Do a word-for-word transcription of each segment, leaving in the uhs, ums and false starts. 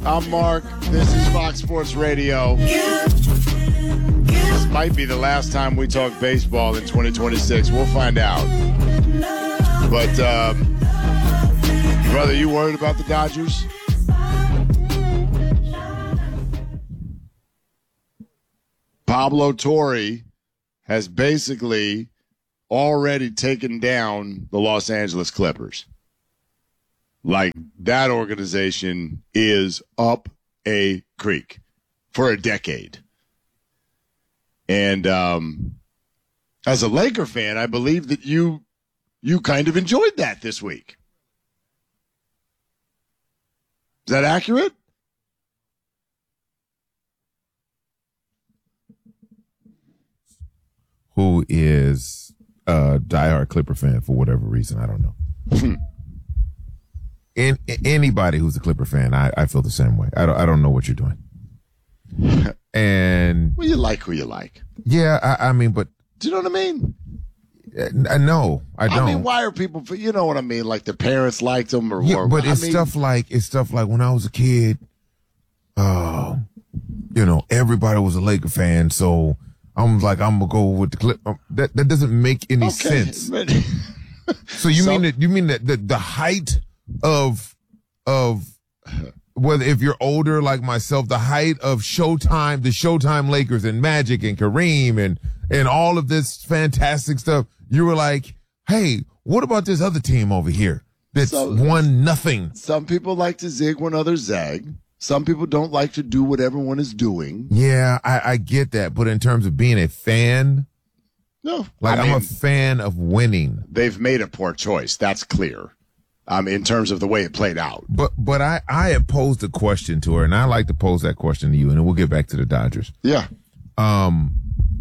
I'm Mark. This is Fox Sports Radio. This might be the last time we talk baseball in twenty twenty-six. We'll find out. But, um, brother, you worried about the Dodgers? Pablo Torre has basically already taken down the Los Angeles Clippers. Like, that organization is up a creek for a decade. And um, as a Laker fan, I believe that you you kind of enjoyed that this week. Is that accurate? Who is a diehard Clipper fan for whatever reason, I don't know. In, anybody who's a Clipper fan, I, I feel the same way. I don't, I don't know what you're doing. And well, you like who you like. Yeah, I, I mean, but do you know what I mean? I know, I don't. I mean, why are people? You know what I mean? Like their parents liked them, or yeah, or, but I it's mean, stuff like it's stuff like when I was a kid. Uh, you know, everybody was a Laker fan, so I'm like, I'm gonna go with the Clip. That that doesn't make any okay, sense. But so you so, mean that you mean that the the height of of whether if you're older like myself, the height of Showtime, the Showtime Lakers and Magic and Kareem and and all of this fantastic stuff, you were like, hey, what about this other team over here that's so, won nothing? Some people like to zig when others zag. Some people don't like to do what everyone is doing. Yeah, I, I get that. But in terms of being a fan, no, like I I'm mean, a fan of winning. They've made a poor choice. That's clear. Um, in terms of the way it played out. But but I, I had posed a question to her, and I like to pose that question to you, and then we'll get back to the Dodgers. Yeah. Um,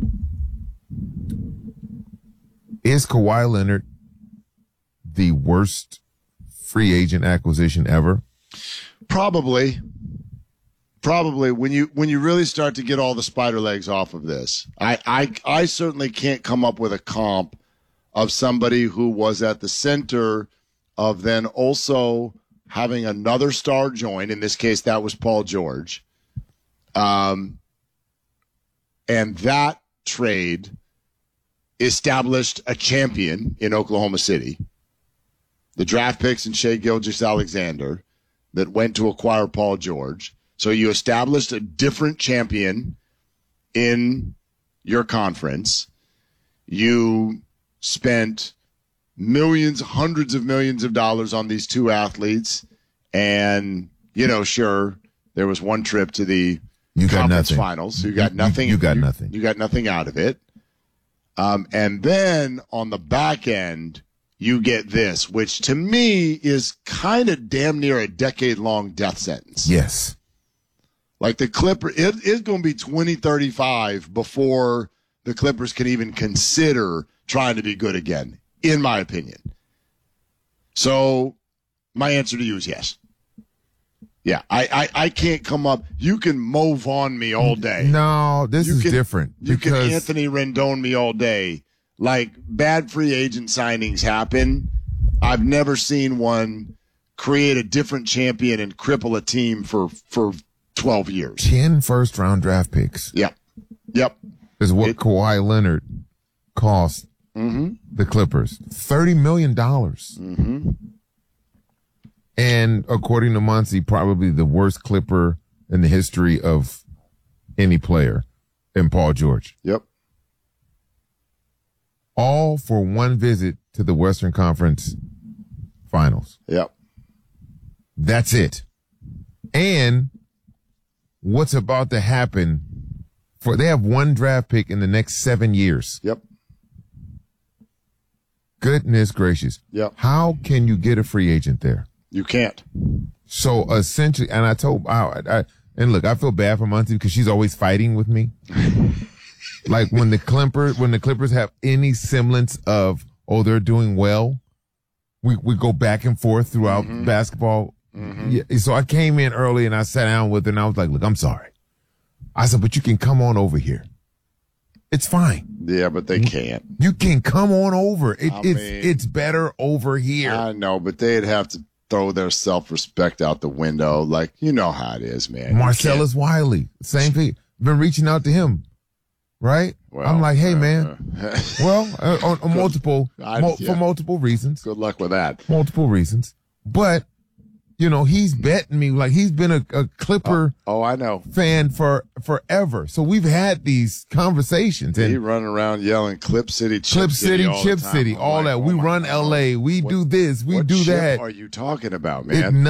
is Kawhi Leonard the worst free agent acquisition ever? Probably. Probably when you when you really start to get all the spider legs off of this. I, I I certainly can't come up with a comp of somebody who was at the center of then also having another star join. In this case, that was Paul George. Um, and that trade established a champion in Oklahoma City. The draft picks and Shai Gilgeous-Alexander that went to acquire Paul George. So you established a different champion in your conference. You spent millions, hundreds of millions of dollars on these two athletes. And, you know, sure, there was one trip to the you conference got finals. You got nothing. You, you got you, nothing. You got nothing out of it. Um, and then on the back end, you get this, which to me is kind of damn near a decade-long death sentence. Yes. Like the Clipper, it is going to be twenty thirty-five before the Clippers can even consider trying to be good again, in my opinion. So my answer to you is yes. Yeah, I, I, I can't come up. You can move on me all day. No, this you is can, different. You because... can Anthony Rendon me all day. Like, bad free agent signings happen. I've never seen one create a different champion and cripple a team for, for twelve years. ten first-round draft picks. Yep. Yep. Is what it, Kawhi Leonard cost mm-hmm. the Clippers. thirty million dollars. Mm-hmm. And according to Muncie, probably the worst Clipper in the history of any player in Paul George. Yep. All for one visit to the Western Conference Finals. Yep. That's it. And what's about to happen for, they have one draft pick in the next seven years. Yep. Goodness gracious. Yep. How can you get a free agent there? You can't. So essentially, and I told, I, I and look, I feel bad for Muncie because she's always fighting with me. Like when the Clippers, when the Clippers have any semblance of, oh, they're doing well, we, we go back and forth throughout mm-hmm. basketball. Mm-hmm. Yeah, so I came in early and I sat down with her and I was like, look, I'm sorry. I said, but you can come on over here. It's fine. Yeah, but they can't. You can come on over. It, I it's mean, it's better over here. I know, but they'd have to throw their self-respect out the window. Like, you know how it is, man. Marcellus Wiley, same thing. Been reaching out to him, right? Well, I'm like, hey, uh, man. uh, well, uh, on, on multiple, I- mul- yeah. for multiple reasons, Good luck with that. multiple reasons. But, you know, he's betting me like he's been a, a Clipper Oh, I know. fan for forever. So we've had these conversations He and running around yelling Clip City, Chip Clip City, all the Chip time. City, I'm all like, that. oh We my run God. L A. We What- do this. We what do chip that. are you talking about, man? It,